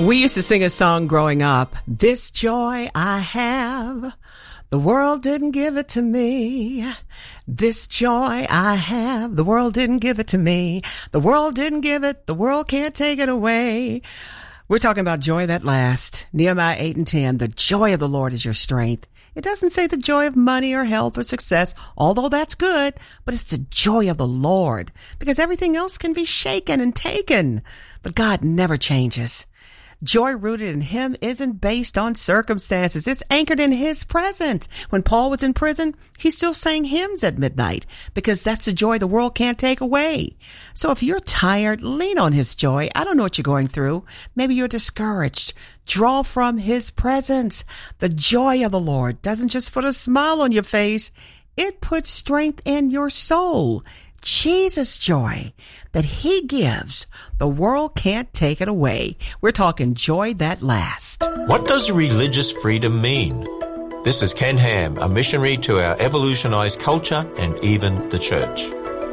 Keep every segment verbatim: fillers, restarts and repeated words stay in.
We used to sing a song growing up, "This joy I have, the world didn't give it to me. This joy I have, the world didn't give it to me. The world didn't give it, the world can't take it away." We're talking about joy that lasts. Nehemiah eight and ten, the joy of the Lord is your strength. It doesn't say the joy of money or health or success, although that's good, but it's the joy of the Lord, because everything else can be shaken and taken. But God never changes. Joy rooted in Him isn't based on circumstances. It's anchored in His presence. When Paul was in prison, he still sang hymns at midnight because that's the joy the world can't take away. So if you're tired, lean on His joy. I don't know what you're going through. Maybe you're discouraged. Draw from His presence. The joy of the Lord doesn't just put a smile on your face. It puts strength in your soul. Jesus' joy that He gives, the world can't take it away. We're talking joy that lasts. What does religious freedom mean? This is Ken Ham, a missionary to our evolutionized culture and even the church.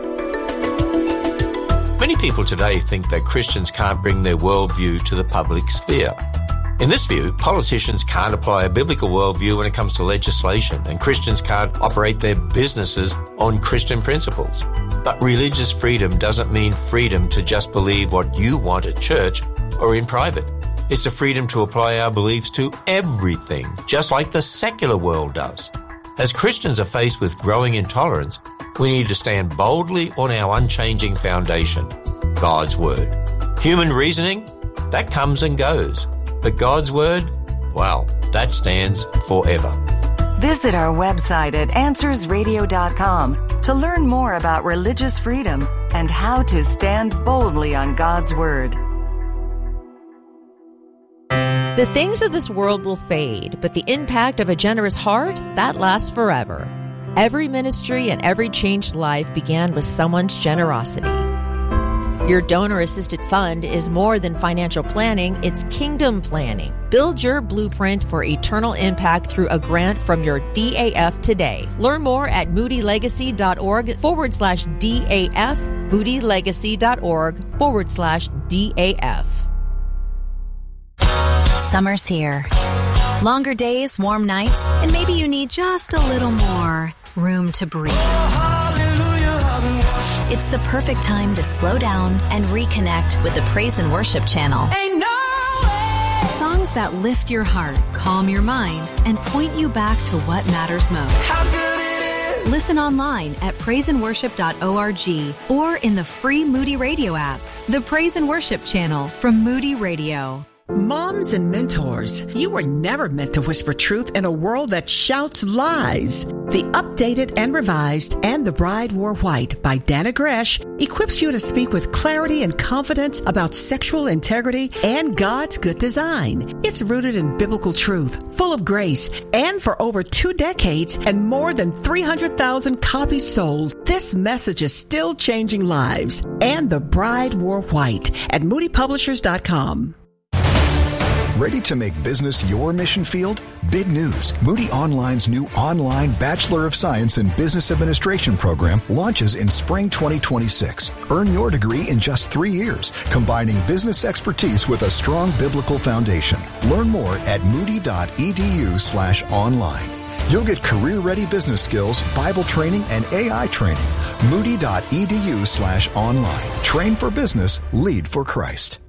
Many people today think that Christians can't bring their worldview to the public sphere. In this view, politicians can't apply a biblical worldview when it comes to legislation, and Christians can't operate their businesses on Christian principles. But religious freedom doesn't mean freedom to just believe what you want at church or in private. It's the freedom to apply our beliefs to everything, just like the secular world does. As Christians are faced with growing intolerance, we need to stand boldly on our unchanging foundation, God's Word. Human reasoning, that comes and goes. But God's Word, well, that stands forever. Visit our website at answers radio dot com to learn more about religious freedom and how to stand boldly on God's Word. The things of this world will fade, but the impact of a generous heart, that lasts forever. Every ministry and every changed life began with someone's generosity. Your donor-assisted fund is more than financial planning, it's kingdom planning. Build your blueprint for eternal impact through a grant from your D A F today. Learn more at moodylegacy.org forward slash DAF, moodylegacy.org forward slash DAF. Summer's here. Longer days, warm nights, and maybe you need just a little more room to breathe. It's the perfect time to slow down and reconnect with the Praise and Worship channel. Ain't no way. Songs that lift your heart, calm your mind, and point you back to what matters most. How good it is. Listen online at praise and worship dot org or in the free Moody Radio app. The Praise and Worship channel from Moody Radio. Moms and mentors, you were never meant to whisper truth in a world that shouts lies. The updated and revised And the Bride Wore White by Dana Gresh equips you to speak with clarity and confidence about sexual integrity and God's good design. It's rooted in biblical truth, full of grace, and for over two decades and more than three hundred thousand copies sold, this message is still changing lives. And the Bride Wore White at moody publishers dot com. Ready to make business your mission field? Big news. Moody Online's new online Bachelor of Science in Business Administration program launches in spring twenty twenty-six. Earn your degree in just three years, combining business expertise with a strong biblical foundation. Learn more at moody.edu slash online. You'll get career-ready business skills, Bible training, and A I training. Moody.edu slash online. Train for business, lead for Christ.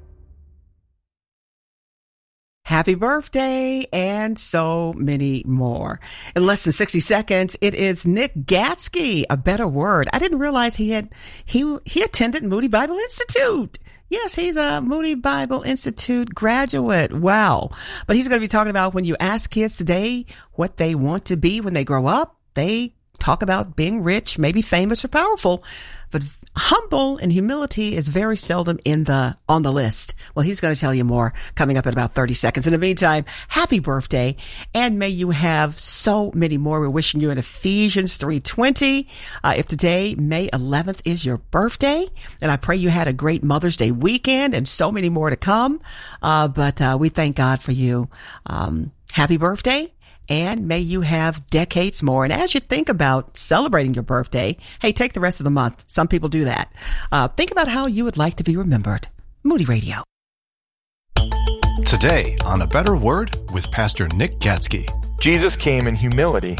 Happy birthday, and so many more. In less than sixty seconds, it is Nick Gatsky, a better word. I didn't realize he had, he, he attended Moody Bible Institute. Yes, he's a Moody Bible Institute graduate. Wow. But he's going to be talking about when you ask kids today what they want to be when they grow up, they talk about being rich, maybe famous or powerful. But humble and humility is very seldom in the on the list. Well, he's going to tell you more coming up in about thirty seconds. In the meantime, happy birthday, and may you have so many more. We're wishing you in Ephesians three twenty. Uh, if today, May eleventh, is your birthday, and I pray you had a great Mother's Day weekend and so many more to come. Uh, but uh, we thank God for you. Um, happy birthday. And may you have decades more. And as you think about celebrating your birthday, hey, take the rest of the month. Some people do that. Uh, think about how you would like to be remembered. Moody Radio. Today on A Better Word with Pastor Nick Gadsky. Jesus came in humility,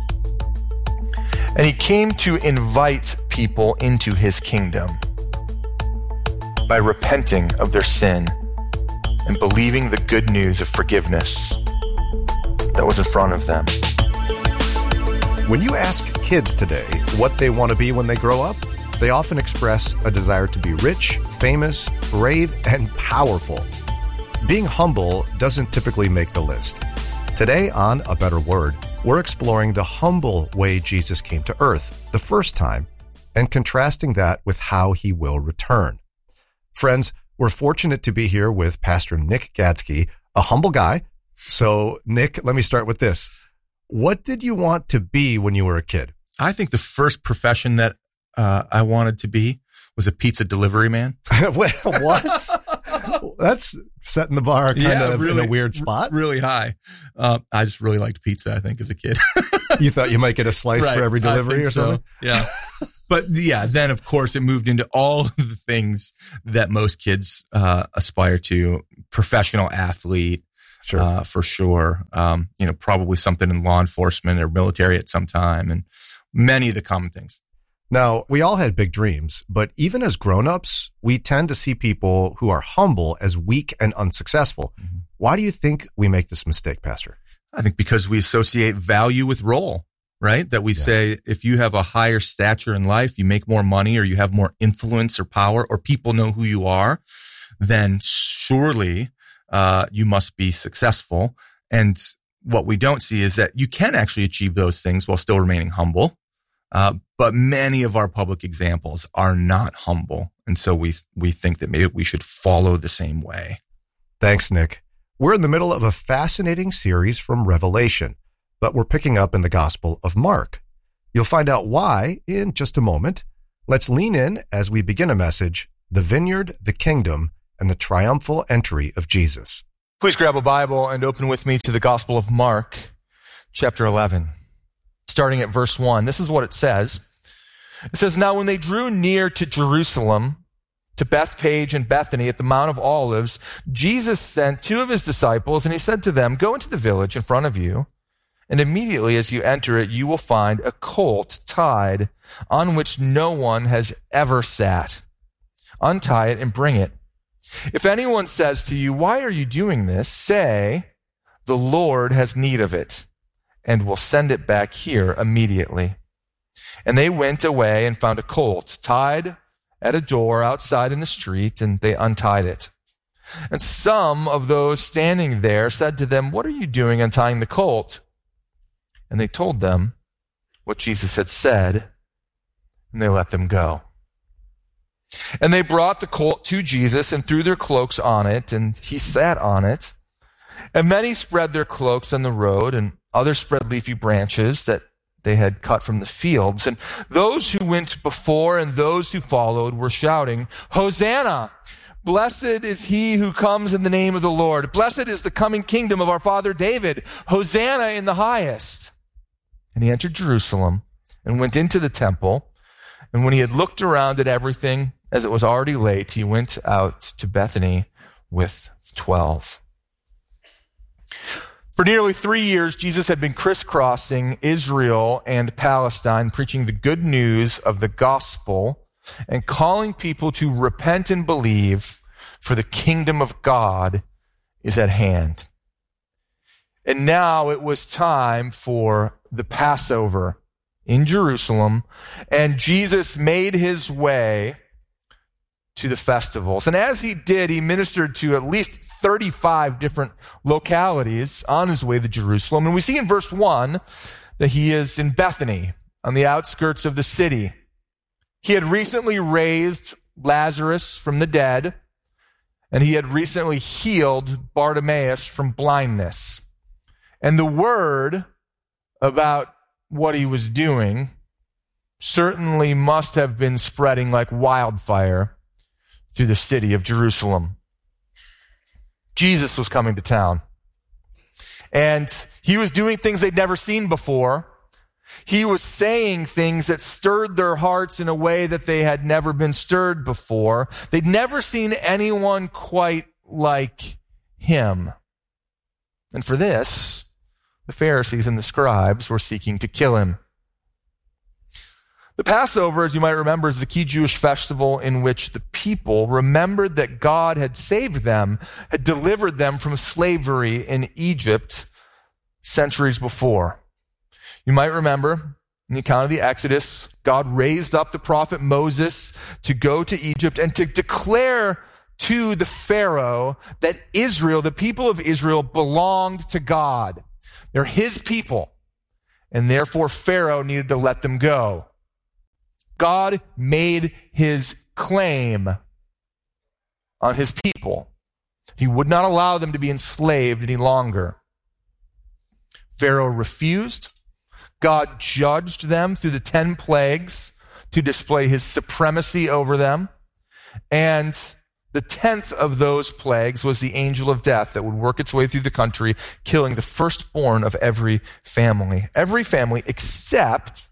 and he came to invite people into his kingdom by repenting of their sin and believing the good news of forgiveness that was in front of them. When you ask kids today what they want to be when they grow up, they often express a desire to be rich, famous, brave, and powerful. Being humble doesn't typically make the list. Today on A Better Word, we're exploring the humble way Jesus came to earth the first time and contrasting that with how he will return. Friends, we're fortunate to be here with Pastor Nick Gadsky, a humble guy. So, Nick, let me start with this. What did you want to be when you were a kid? I think the first profession that uh, I wanted to be was a pizza delivery man. Wait, what? That's setting the bar kind yeah, of really, in a weird spot. Really high. Uh, I just really liked pizza, I think, as a kid. You thought you might get a slice right, for every delivery or so. something? Yeah. But yeah, then of course it moved into all of the things that most kids uh, aspire to. Professional athlete, sure. uh, for sure. Um, you know, probably something in law enforcement or military at some time, and many of the common things. Now, we all had big dreams, but even as grown-ups, we tend to see people who are humble as weak and unsuccessful. Mm-hmm. Why do you think we make this mistake, Pastor? I think because we associate value with role, right? That we yeah. say if you have a higher stature in life, you make more money or you have more influence or power or people know who you are, then surely uh, you must be successful. And what we don't see is that you can actually achieve those things while still remaining humble. Uh, but many of our public examples are not humble. And so we we think that maybe we should follow the same way. Thanks, Nick. We're in the middle of a fascinating series from Revelation, but we're picking up in the Gospel of Mark. You'll find out why in just a moment. Let's lean in as we begin a message, The Vineyard, the Kingdom, and the Triumphal Entry of Jesus. Please grab a Bible and open with me to the Gospel of Mark, chapter eleven. Starting at verse one, this is what it says. It says, "Now when they drew near to Jerusalem, to Bethphage and Bethany at the Mount of Olives, Jesus sent two of his disciples, and he said to them, 'Go into the village in front of you, and immediately as you enter it, you will find a colt tied on which no one has ever sat. Untie it and bring it. If anyone says to you, "Why are you doing this?" say, "The Lord has need of it, and will send it back here immediately." And they went away and found a colt tied at a door outside in the street, and they untied it. And some of those standing there said to them, "What are you doing untying the colt?" And they told them what Jesus had said, and they let them go. And they brought the colt to Jesus and threw their cloaks on it, and he sat on it. And many spread their cloaks on the road, and others spread leafy branches that they had cut from the fields. And those who went before and those who followed were shouting, "Hosanna! Blessed is he who comes in the name of the Lord. Blessed is the coming kingdom of our father David. Hosanna in the highest." And he entered Jerusalem and went into the temple. And when he had looked around at everything, as it was already late, he went out to Bethany with twelve. For nearly three years, Jesus had been crisscrossing Israel and Palestine, preaching the good news of the gospel and calling people to repent and believe, for the kingdom of God is at hand. And now it was time for the Passover in Jerusalem, and Jesus made his way to the festivals. And as he did, he ministered to at least thirty-five different localities on his way to Jerusalem. And we see in verse one that he is in Bethany, on the outskirts of the city. He had recently raised Lazarus from the dead, and he had recently healed Bartimaeus from blindness. And the word about what he was doing certainly must have been spreading like wildfire through the city of Jerusalem. Jesus was coming to town, and he was doing things they'd never seen before. He was saying things that stirred their hearts in a way that they had never been stirred before. They'd never seen anyone quite like him. And for this, the Pharisees and the scribes were seeking to kill him. The Passover, as you might remember, is the key Jewish festival in which the people remembered that God had saved them, had delivered them from slavery in Egypt centuries before. You might remember in the account of the Exodus, God raised up the prophet Moses to go to Egypt and to declare to the Pharaoh that Israel, the people of Israel, belonged to God. They're his people, and therefore Pharaoh needed to let them go. God made his claim on his people. He would not allow them to be enslaved any longer. Pharaoh refused. God judged them through the ten plagues to display his supremacy over them. And the tenth of those plagues was the angel of death that would work its way through the country, killing the firstborn of every family. Every family except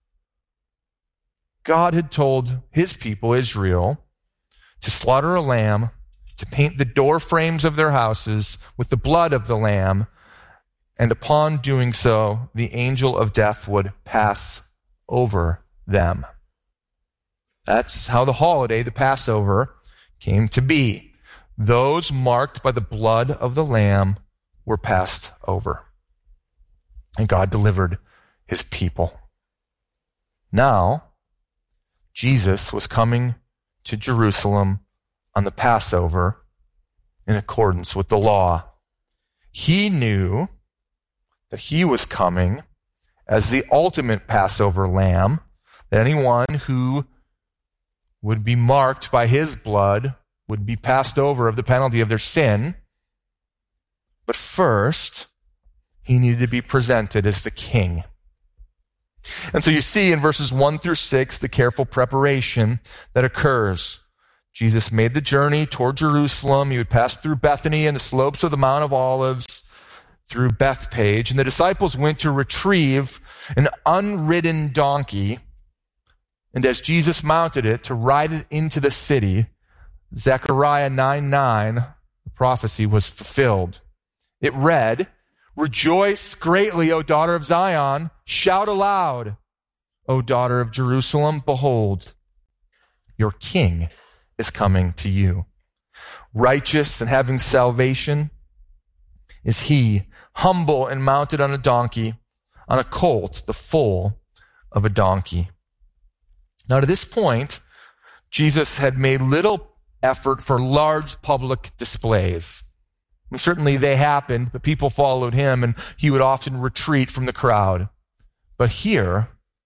God had told his people, Israel, to slaughter a lamb, to paint the door frames of their houses with the blood of the lamb, and upon doing so, the angel of death would pass over them. That's how the holiday, the Passover, came to be. Those marked by the blood of the lamb were passed over. And God delivered his people. Now, Jesus was coming to Jerusalem on the Passover in accordance with the law. He knew that he was coming as the ultimate Passover lamb, that anyone who would be marked by his blood would be passed over of the penalty of their sin. But first, he needed to be presented as the king. And so you see in verses one through six the careful preparation that occurs. Jesus made the journey toward Jerusalem. He would pass through Bethany and the slopes of the Mount of Olives, through Bethpage, and the disciples went to retrieve an unridden donkey. And as Jesus mounted it to ride it into the city, Zechariah nine nine, the prophecy was fulfilled. It read, "Rejoice greatly, O daughter of Zion. Shout aloud, O daughter of Jerusalem. Behold, your king is coming to you. Righteous and having salvation is he, humble and mounted on a donkey, on a colt, the foal of a donkey." Now, to this point, Jesus had made little effort for large public displays. I mean, certainly they happened, but people followed him, and he would often retreat from the crowd. But here,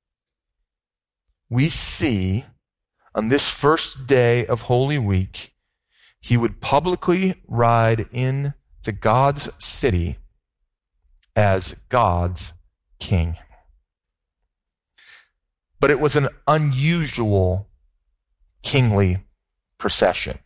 we see on this first day of Holy Week, he would publicly ride into God's city as God's king. But it was an unusual kingly procession.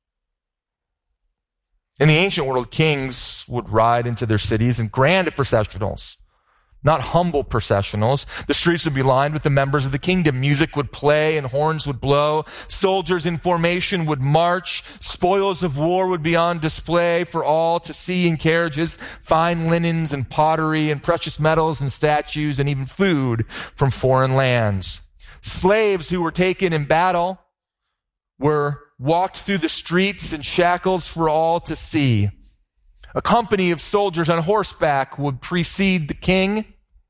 In the ancient world, kings would ride into their cities in grand processionals, not humble processionals. The streets would be lined with the members of the kingdom. Music would play and horns would blow. Soldiers in formation would march. Spoils of war would be on display for all to see in carriages. Fine linens and pottery and precious metals and statues and even food from foreign lands. Slaves who were taken in battle were walked through the streets in shackles for all to see. A company of soldiers on horseback would precede the king,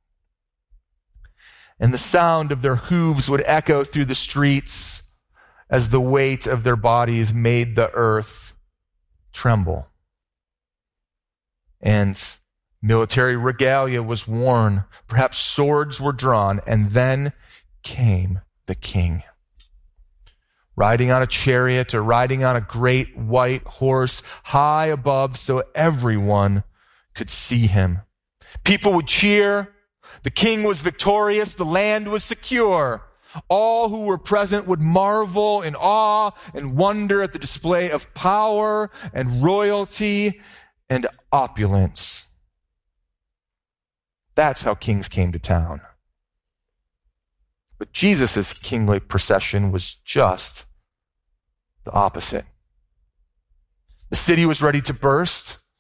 and the sound of their hooves would echo through the streets as the weight of their bodies made the earth tremble. And military regalia was worn, perhaps swords were drawn, and then came the king. Riding on a chariot or riding on a great white horse high above so everyone could see him. People would cheer. The king was victorious. The land was secure. All who were present would marvel in awe and wonder at the display of power and royalty and opulence. That's how kings came to town. But Jesus' kingly procession was just the opposite. The city was ready to burst.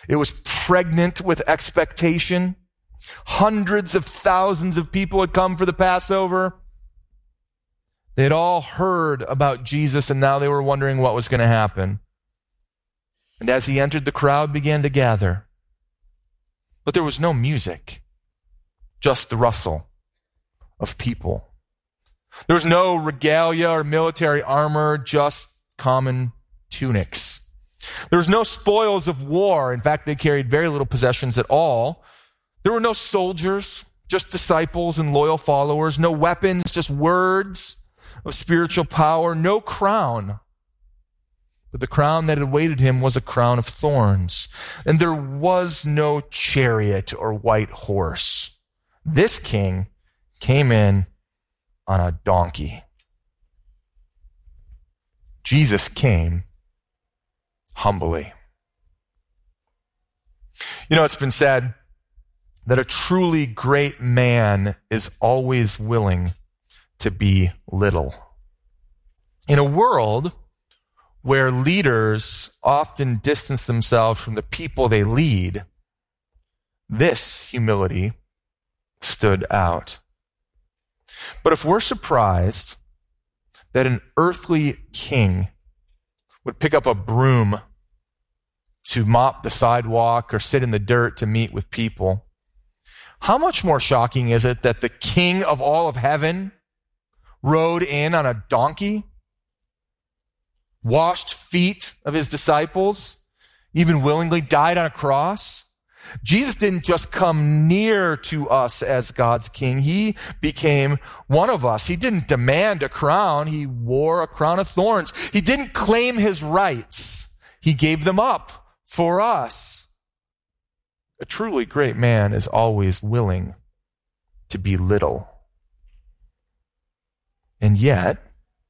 It was pregnant with expectation. Hundreds of thousands of people had come for the Passover. They had all heard about Jesus, and now they were wondering what was going to happen. And as he entered, the crowd began to gather. But there was no music, just the rustle of people. There was no regalia or military armor, just common tunics. There was no spoils of war. In fact, they carried very little possessions at all. There were no soldiers, just disciples and loyal followers. No weapons, just words of spiritual power. No crown. But the crown that awaited him was a crown of thorns. And there was no chariot or white horse. This king came in on a donkey. Jesus came humbly. You know, it's been said that a truly great man is always willing to be little. In a world where leaders often distance themselves from the people they lead, this humility stood out. But if we're surprised that an earthly king would pick up a broom to mop the sidewalk or sit in the dirt to meet with people, how much more shocking is it that the King of all of heaven rode in on a donkey, washed feet of his disciples, even willingly died on a cross? Jesus didn't just come near to us as God's king. He became one of us. He didn't demand a crown. He wore a crown of thorns. He didn't claim his rights. He gave them up for us. A truly great man is always willing to be little. And yet,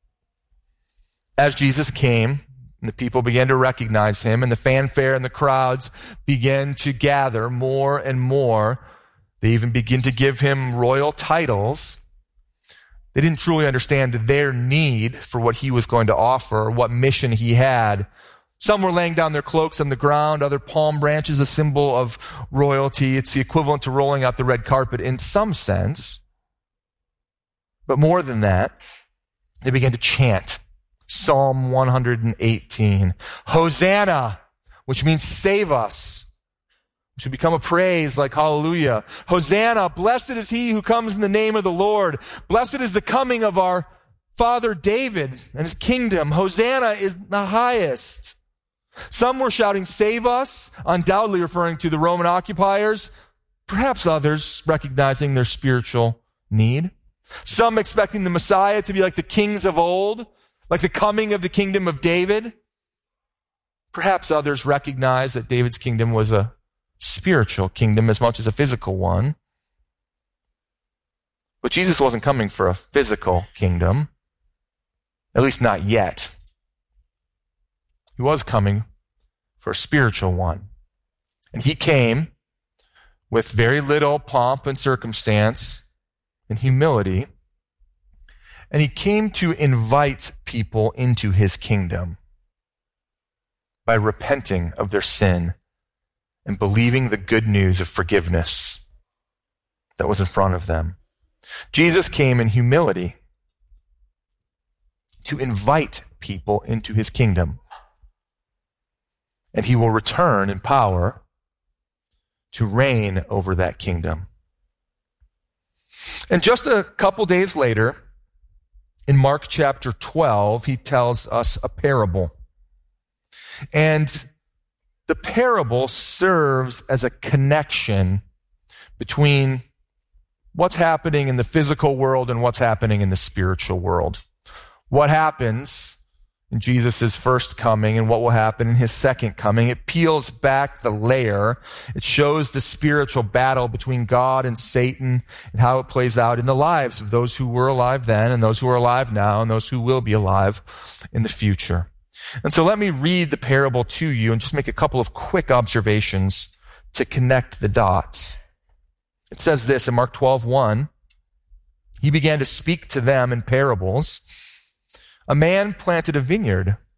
as Jesus came, and the people began to recognize him, and the fanfare and the crowds began to gather more and more. They even begin to give him royal titles. They didn't truly understand their need for what he was going to offer, what mission he had. Some were laying down their cloaks on the ground, other palm branches, a symbol of royalty. It's the equivalent to rolling out the red carpet in some sense. But more than that, they began to chant Psalm one hundred eighteen. Hosanna, which means save us, which would become a praise like hallelujah. Hosanna, blessed is he who comes in the name of the Lord. Blessed is the coming of our father David and his kingdom. Hosanna is the highest. Some were shouting, save us, undoubtedly referring to the Roman occupiers, perhaps others recognizing their spiritual need. Some expecting the Messiah to be like the kings of old, like the coming of the kingdom of David. Perhaps others recognize that David's kingdom was a spiritual kingdom as much as a physical one. But Jesus wasn't coming for a physical kingdom, at least not yet. He was coming for a spiritual one. And he came with very little pomp and circumstance and humility. And he came to invite people into his kingdom by repenting of their sin and believing the good news of forgiveness that was in front of them. Jesus came in humility to invite people into his kingdom. And he will return in power to reign over that kingdom. And just a couple days later, in Mark chapter twelve, he tells us a parable. And the parable serves as a connection between what's happening in the physical world and what's happening in the spiritual world. What happens in Jesus' first coming and what will happen in his second coming. It peels back the layer. It shows the spiritual battle between God and Satan and how it plays out in the lives of those who were alive then and those who are alive now and those who will be alive in the future. And so let me read the parable to you and just make a couple of quick observations to connect the dots. It says this in Mark twelve one, he began to speak to them in parables. A man planted a vineyard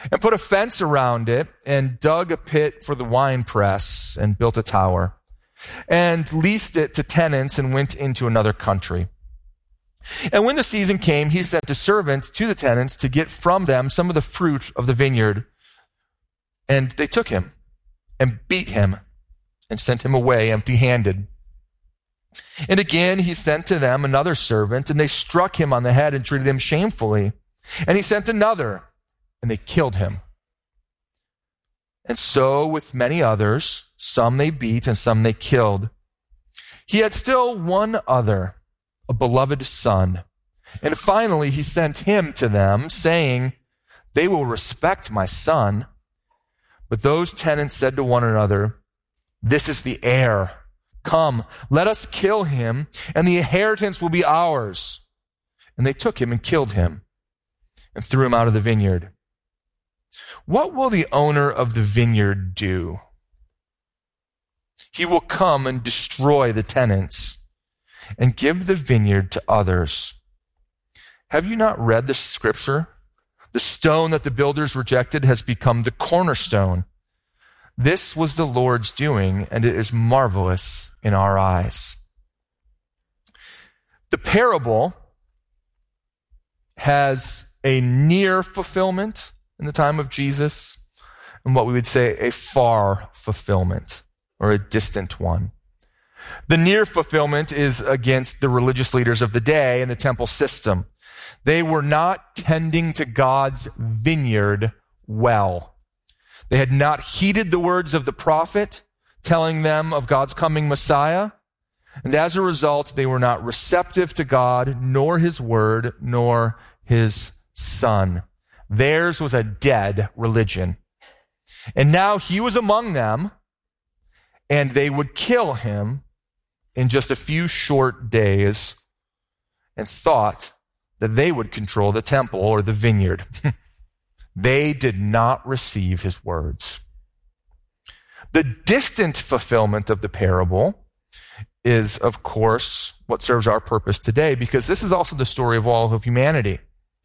and put a fence around it and dug a pit for the wine press and built a tower and leased it to tenants and went into another country. And when the season came, he sent a servant to the tenants to get from them some of the fruit of the vineyard. And they took him and beat him and sent him away empty-handed. And again, he sent to them another servant, and they struck him on the head and treated him shamefully. And he sent another, and they killed him. And so with many others, some they beat and some they killed. He had still one other, a beloved son. And finally he sent him to them, saying, "They will respect my son." But those tenants said to one another, "This is the heir. Come, let us kill him, and the inheritance will be ours." And they took him and killed him and threw him out of the vineyard. What will the owner of the vineyard do? He will come and destroy the tenants and give the vineyard to others. Have you not read the scripture? The stone that the builders rejected has become the cornerstone. This was the Lord's doing, and it is marvelous in our eyes. The parable has a near fulfillment in the time of Jesus, and what we would say a far fulfillment, or a distant one. The near fulfillment is against the religious leaders of the day and the temple system. They were not tending to God's vineyard well. They had not heeded the words of the prophet telling them of God's coming Messiah. And as a result, they were not receptive to God, nor his word, nor his son. Theirs was a dead religion. And now he was among them, and they would kill him in just a few short days, and thought that they would control the temple or the vineyard. They did not receive his words. The distant fulfillment of the parable is, of course, what serves our purpose today, because this is also the story of all of humanity.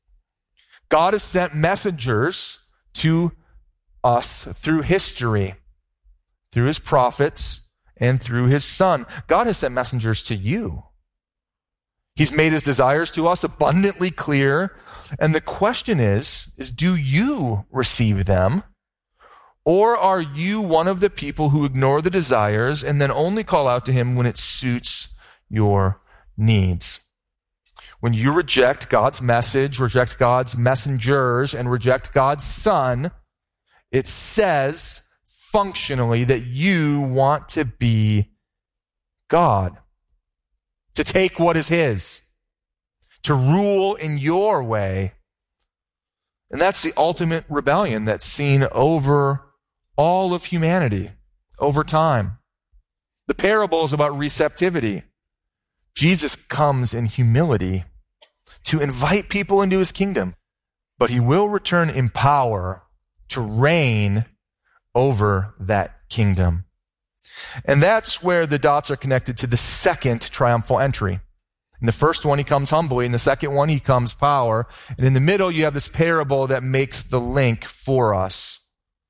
God has sent messengers to us through history, through his prophets, and through his son. God has sent messengers to you. He's made his desires to us abundantly clear. And the question is, is do you receive them? Or are you one of the people who ignore the desires and then only call out to him when it suits your needs? When you reject God's message, reject God's messengers, and reject God's son, it says functionally that you want to be God, to take what is his, to rule in your way. And that's the ultimate rebellion that's seen over all of humanity over time. The parable is about receptivity. Jesus comes in humility to invite people into his kingdom, but he will return in power to reign over that kingdom. And that's where the dots are connected to the second triumphal entry. In the first one, he comes humbly. In the second one, he comes power. And in the middle, you have this parable that makes the link for us.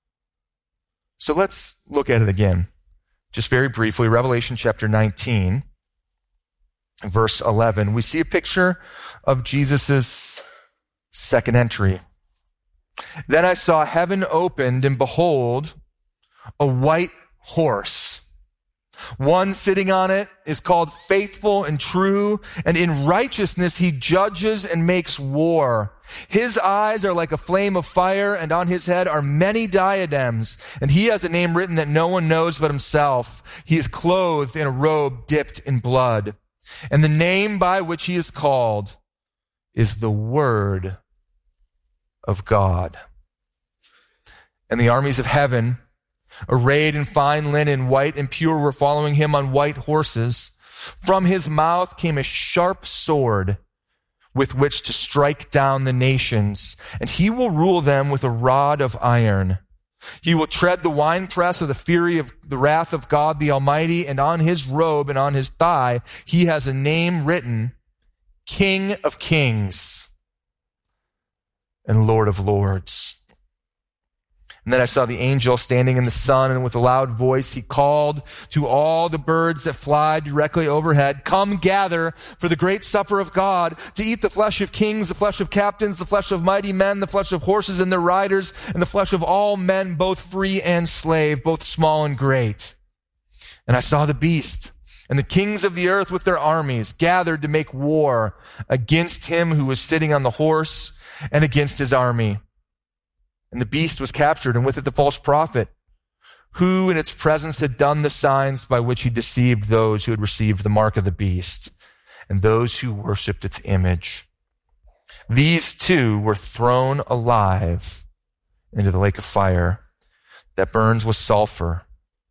So let's look at it again. Just very briefly, Revelation chapter nineteen, verse eleven. We see a picture of Jesus' second entry. Then I saw heaven opened, and behold, a white horse. One sitting on it is called Faithful and True, and in righteousness he judges and makes war. His eyes are like a flame of fire, and on his head are many diadems, and he has a name written that no one knows but himself. He is clothed in a robe dipped in blood, and the name by which he is called is the Word of God. And the armies of heaven, arrayed in fine linen, white and pure, were following him on white horses. From his mouth came a sharp sword with which to strike down the nations, and he will rule them with a rod of iron. He will tread the winepress of the fury of the wrath of God the Almighty, and on his robe and on his thigh he has a name written, King of Kings and Lord of Lords. And then I saw the angel standing in the sun, and with a loud voice he called to all the birds that fly directly overhead, "Come gather for the great supper of God, to eat the flesh of kings, the flesh of captains, the flesh of mighty men, the flesh of horses and their riders, and the flesh of all men, both free and slave, both small and great." And I saw the beast and the kings of the earth with their armies gathered to make war against him who was sitting on the horse and against his army. And the beast was captured, and with it the false prophet, who in its presence had done the signs by which he deceived those who had received the mark of the beast and those who worshipped its image. These two were thrown alive into the lake of fire that burns with sulfur,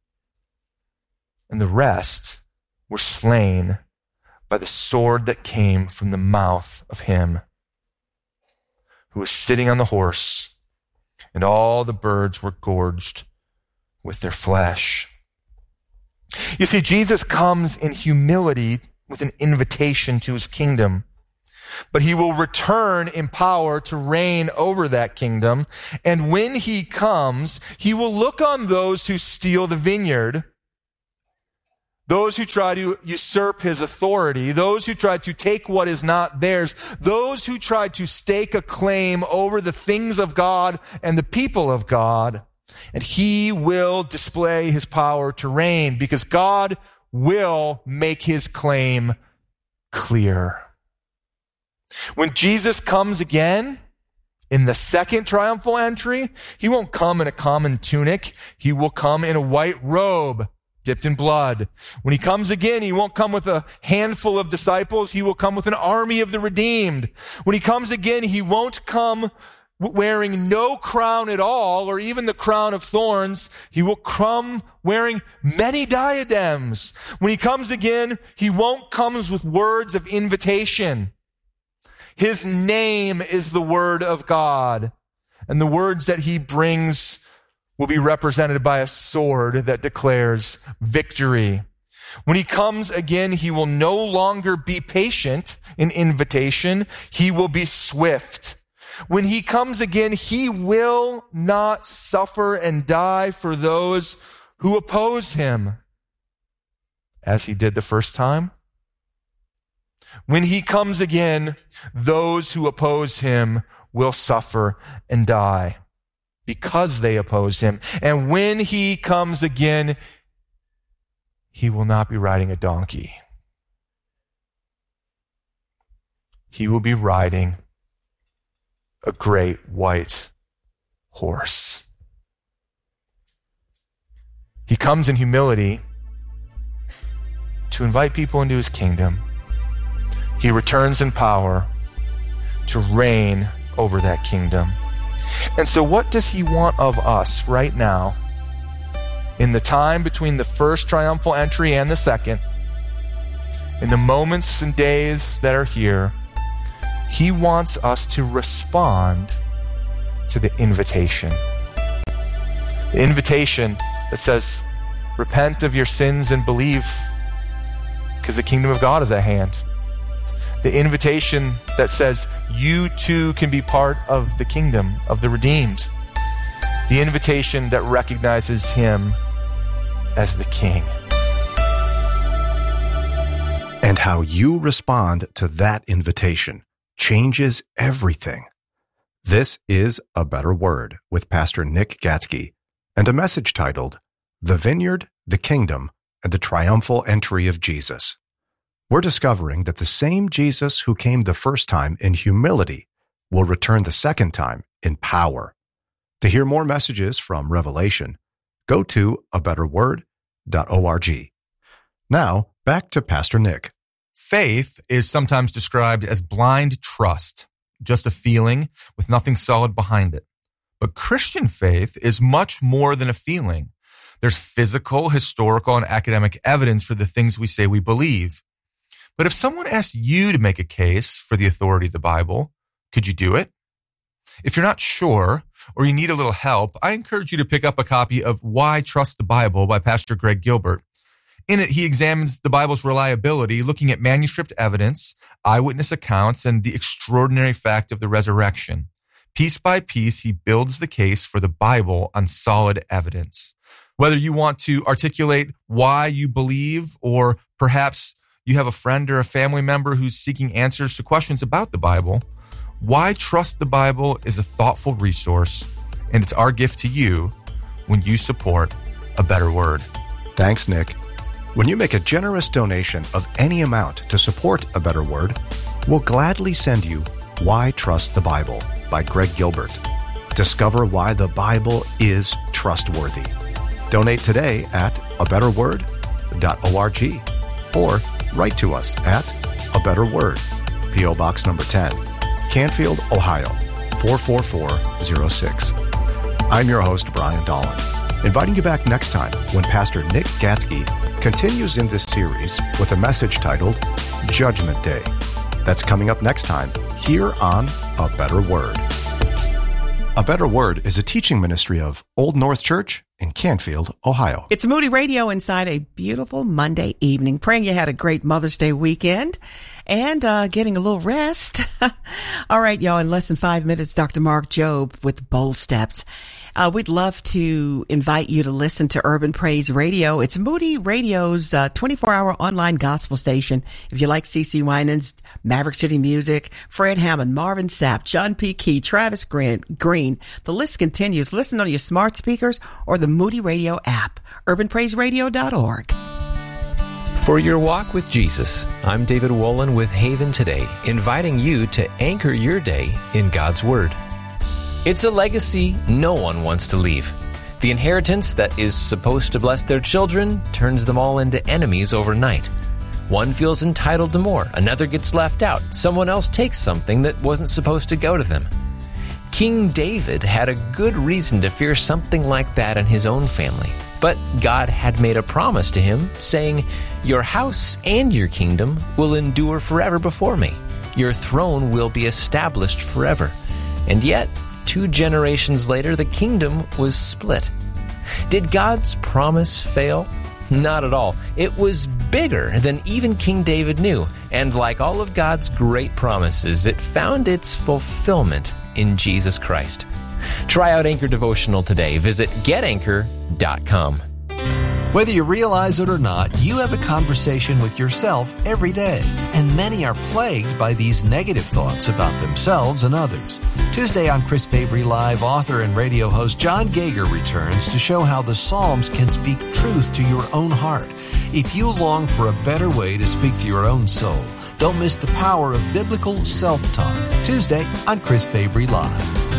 and the rest were slain by the sword that came from the mouth of him who was sitting on the horse, and all the birds were gorged with their flesh. You see, Jesus comes in humility with an invitation to his kingdom, but he will return in power to reign over that kingdom. And when he comes, he will look on those who steal the vineyard, those who try to usurp his authority, those who try to take what is not theirs, those who try to stake a claim over the things of God and the people of God, and he will display his power to reign, because God will make his claim clear. When Jesus comes again in the second triumphal entry, he won't come in a common tunic. He will come in a white robe dipped in blood. When he comes again, he won't come with a handful of disciples. He will come with an army of the redeemed. When he comes again, he won't come wearing no crown at all, or even the crown of thorns. He will come wearing many diadems. When he comes again, he won't come with words of invitation. His name is the word of God, and the words that he brings will be represented by a sword that declares victory. When he comes again, he will no longer be patient in invitation. He will be swift. When he comes again, he will not suffer and die for those who oppose him, as he did the first time. When he comes again, those who oppose him will suffer and die because they oppose him. And when he comes again, he will not be riding a donkey. He will be riding a great white horse. He comes in humility to invite people into his kingdom. He returns in power to reign over that kingdom. And so what does he want of us right now, in the time between the first triumphal entry and the second, in the moments and days that are here? He wants us to respond to the invitation. The invitation that says, repent of your sins and believe, because the kingdom of God is at hand. The invitation that says, you too can be part of the kingdom of the redeemed. The invitation that recognizes him as the king. And how you respond to that invitation changes everything. This is A Better Word with Pastor Nick Gatzke, and a message titled, The Vineyard, the Kingdom, and the Triumphal Entry of Jesus. We're discovering that the same Jesus who came the first time in humility will return the second time in power. To hear more messages from Revelation, go to a better word dot org. Now, back to Pastor Nick. Faith is sometimes described as blind trust, just a feeling with nothing solid behind it. But Christian faith is much more than a feeling. There's physical, historical, and academic evidence for the things we say we believe. But if someone asked you to make a case for the authority of the Bible, could you do it? If you're not sure, or you need a little help, I encourage you to pick up a copy of Why Trust the Bible by Pastor Greg Gilbert. In it, he examines the Bible's reliability, looking at manuscript evidence, eyewitness accounts, and the extraordinary fact of the resurrection. Piece by piece, he builds the case for the Bible on solid evidence. Whether you want to articulate why you believe, or perhaps you have a friend or a family member who's seeking answers to questions about the Bible, Why Trust the Bible is a thoughtful resource, and it's our gift to you when you support A Better Word. Thanks, Nick. When you make a generous donation of any amount to support A Better Word, we'll gladly send you Why Trust the Bible by Greg Gilbert. Discover why the Bible is trustworthy. Donate today at a better word dot org or write to us at A Better Word, P O. Box number ten, Canfield, Ohio, four four four zero six. I'm your host, Brian Dolan, inviting you back next time when Pastor Nick Gatsky continues in this series with a message titled Judgment Day. That's coming up next time here on A Better Word. A Better Word is a teaching ministry of Old North Church in Canfield, Ohio. It's Moody Radio inside a beautiful Monday evening. Praying you had a great Mother's Day weekend and uh, getting a little rest. All right, y'all, in less than five minutes, Doctor Mark Jobe with Bold Steps. Uh, we'd love to invite you to listen to Urban Praise Radio. It's Moody Radio's uh, twenty-four hour online gospel station. If you like C C Winans, Maverick City Music, Fred Hammond, Marvin Sapp, John P. Key, Travis Grant, Green, the list continues. Listen on your smart speakers or the Moody Radio app. urban praise radio dot org. For your walk with Jesus, I'm David Wolin with Haven Today, inviting you to anchor your day in God's Word. It's a legacy no one wants to leave. The inheritance that is supposed to bless their children turns them all into enemies overnight. One feels entitled to more, another gets left out, someone else takes something that wasn't supposed to go to them. King David had a good reason to fear something like that in his own family. But God had made a promise to him, saying, "Your house and your kingdom will endure forever before me. Your throne will be established forever." And yet, two generations later, the kingdom was split. Did God's promise fail? Not at all. It was bigger than even King David knew. And like all of God's great promises, it found its fulfillment in Jesus Christ. Try out Anchor Devotional today. Visit get anchor dot com. Whether you realize it or not, you have a conversation with yourself every day, and many are plagued by these negative thoughts about themselves and others. Tuesday on Chris Fabry Live, author and radio host John Gager returns to show how the Psalms can speak truth to your own heart. If you long for a better way to speak to your own soul, don't miss the power of biblical self-talk. Tuesday on Chris Fabry Live.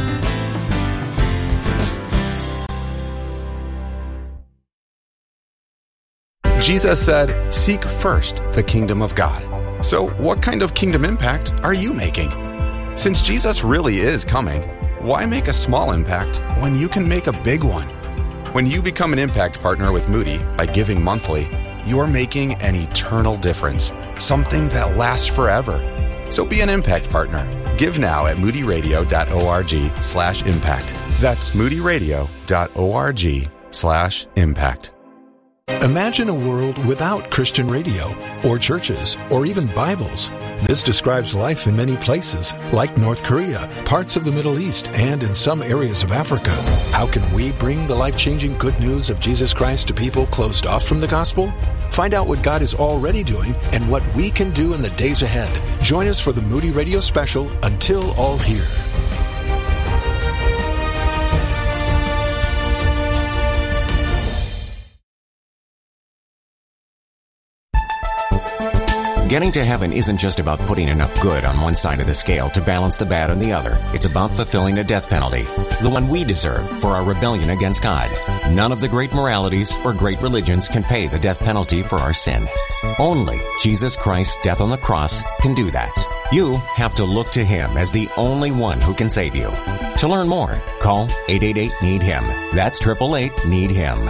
Jesus said, "Seek first the kingdom of God." So what kind of kingdom impact are you making? Since Jesus really is coming, why make a small impact when you can make a big one? When you become an impact partner with Moody by giving monthly, you're making an eternal difference, something that lasts forever. So be an impact partner. Give now at moody radio dot org slash impact. That's moody radio dot org slash impact. Imagine a world without Christian radio, or churches, or even Bibles. This describes life in many places, like North Korea, parts of the Middle East, and in some areas of Africa. How can we bring the life-changing good news of Jesus Christ to people closed off from the gospel? Find out what God is already doing and what we can do in the days ahead. Join us for the Moody Radio special, Until All Hear. Getting to heaven isn't just about putting enough good on one side of the scale to balance the bad on the other. It's about fulfilling a death penalty, the one we deserve for our rebellion against God. None of the great moralities or great religions can pay the death penalty for our sin. Only Jesus Christ's death on the cross can do that. You have to look to Him as the only one who can save you. To learn more, call eight eight eight, need him. That's eight eight eight, need him.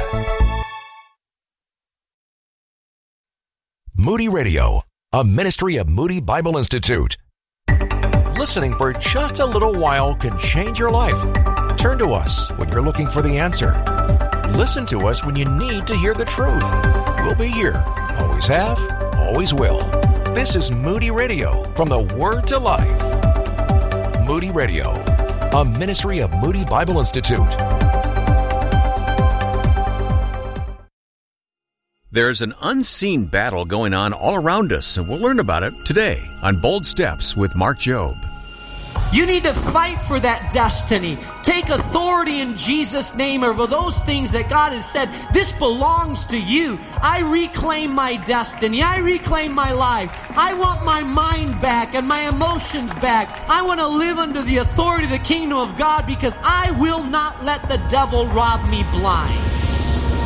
Moody Radio, a ministry of Moody Bible Institute. Listening for just a little while can change your life. Turn to us when you're looking for the answer. Listen to us when you need to hear the truth. We'll be here. Always have, always will. This is Moody Radio, from the Word to Life. Moody Radio, a ministry of Moody Bible Institute. There's an unseen battle going on all around us, and we'll learn about it today on Bold Steps with Mark Jobe. You need to fight for that destiny. Take authority in Jesus' name over those things that God has said, this belongs to you. I reclaim my destiny. I reclaim my life. I want my mind back and my emotions back. I want to live under the authority of the kingdom of God because I will not let the devil rob me blind.